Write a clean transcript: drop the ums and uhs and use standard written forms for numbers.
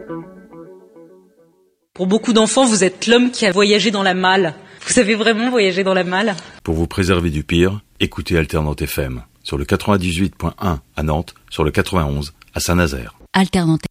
Pour beaucoup d'enfants, vous êtes l'homme qui a voyagé dans la malle. Vous avez vraiment voyagé dans la malle ? Pour vous préserver du pire, écoutez Alternante FM sur le 98.1 à Nantes, sur le 91 à Saint-Nazaire. Alternante